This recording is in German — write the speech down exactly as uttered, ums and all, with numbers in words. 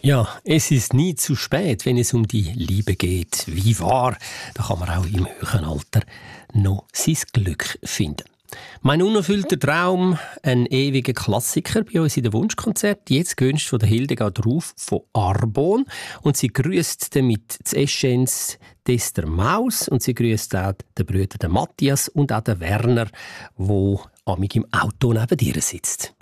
Ja, es ist nie zu spät, wenn es um die Liebe geht. Wie wahr, da kann man auch im höheren Alter noch sein Glück finden. Mein unerfüllter Traum, ein ewiger Klassiker bei uns in der Wunschkonzert. Jetzt gewünscht von der Hildegard Ruf von Arbon. Und sie grüßt damit das Eschenz Dester Maus. Und sie grüßt auch den Brüder den Matthias und auch den Werner, der amig im Auto neben dir sitzt.